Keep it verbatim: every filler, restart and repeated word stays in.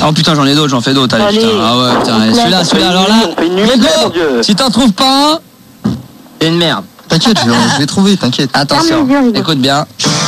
Oh putain, j'en ai d'autres, j'en fais d'autres. Allez, Allez. putain. Ah ouais, putain. Celui-là, celui-là, alors là. On fait une nuit, Hugo, mon Dieu. si t'en trouves pas un, c'est une merde. T'inquiète, je vais, je vais trouver, t'inquiète. Attention, Ferme les yeux, Hugo. écoute bien.